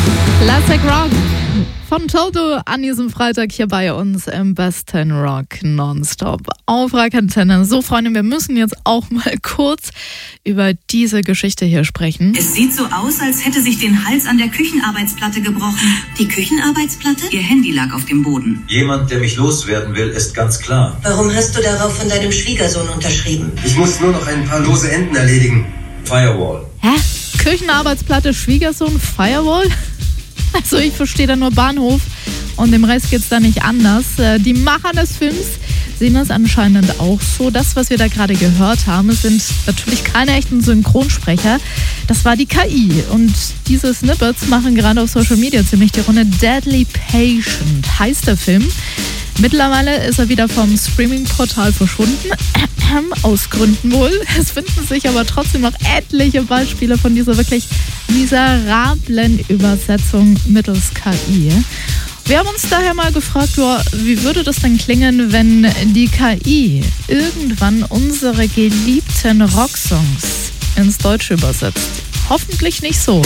Classic Rock von Toto an diesem Freitag hier bei uns im besten Rock Nonstop auf Rock Antenne. So, Freunde, wir müssen jetzt auch mal kurz über diese Geschichte hier sprechen. Es sieht so aus, als hätte sich den Hals an der Küchenarbeitsplatte gebrochen. Die Küchenarbeitsplatte? Ihr Handy lag auf dem Boden. Jemand, der mich loswerden will, ist ganz klar. Warum hast du darauf von deinem Schwiegersohn unterschrieben? Ich muss nur noch ein paar lose Enden erledigen. Firewall. Hä? Küchenarbeitsplatte, Schwiegersohn, Firewall? Also ich verstehe da nur Bahnhof und dem Rest geht's da nicht anders. Die Macher des Films sehen das anscheinend auch so. Das, was wir da gerade gehört haben, sind natürlich keine echten Synchronsprecher. Das war die KI. Und diese Snippets machen gerade auf Social Media ziemlich die Runde. Deadly Patient heißt der Film. Mittlerweile ist er wieder vom Streaming-Portal verschwunden. Aus Gründen wohl. Es finden sich aber trotzdem noch etliche Beispiele von dieser wirklich miserablen Übersetzung mittels KI. Wir haben uns daher mal gefragt, wie würde das denn klingen, wenn die KI irgendwann unsere geliebten Rocksongs ins Deutsche übersetzt? Hoffentlich nicht so.